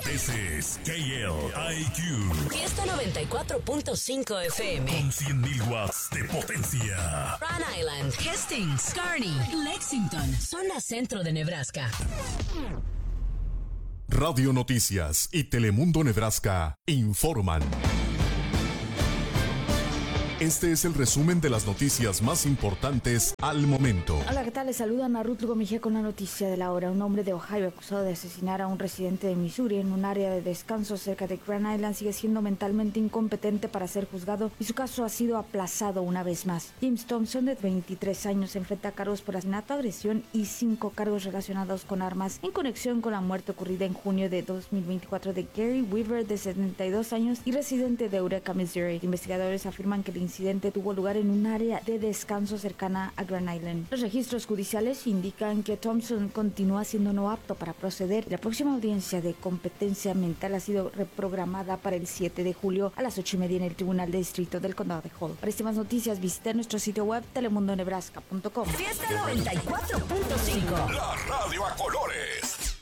Ese es KLIQ. Fiesta 94.5 FM. Con 100.000 watts de potencia. Rhode Island, Hastings, Kearney, Lexington, zona centro de Nebraska. Radio Noticias y Telemundo Nebraska informan. Este es el resumen de las noticias más importantes al momento. Hola, ¿qué tal? Les saluda Ana Ruth Lugo Mejía con la noticia de la hora. Un hombre de Ohio acusado de asesinar a un residente de Missouri en un área de descanso cerca de Grand Island sigue siendo mentalmente incompetente para ser juzgado y su caso ha sido aplazado una vez más. James Thompson, de 23 años, enfrenta cargos por asesinato, agresión y 5 cargos relacionados con armas en conexión con la muerte ocurrida en junio de 2024 de Gary Weaver, de 72 años y residente de Eureka, Missouri. Investigadores afirman que el incidente tuvo lugar en un área de descanso cercana a Grand Island. Los registros judiciales indican que Thompson continúa siendo no apto para proceder. La próxima audiencia de competencia mental ha sido reprogramada para el 7 de julio a las 8:30 en el Tribunal de Distrito del Condado de Hall. Para más noticias, visita nuestro sitio web telemundonebraska.com. Fiesta 94.5. La radio a colores.